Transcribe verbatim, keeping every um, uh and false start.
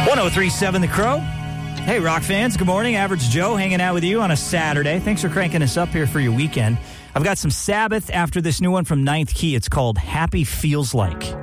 one oh three point seven The Crow. Hey, rock fans. Good morning. Average Joe hanging out with you on a Saturday. Thanks for cranking us up here for your weekend. I've got some Sabbath after this new one from Ninth Key. It's called Happy Feels Like.